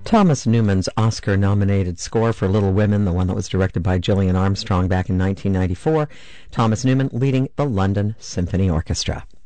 Thomas Newman's Oscar-nominated score for Little Women, the one that was directed by Gillian Armstrong back in 1994. Thomas Newman leading the London Symphony Orchestra.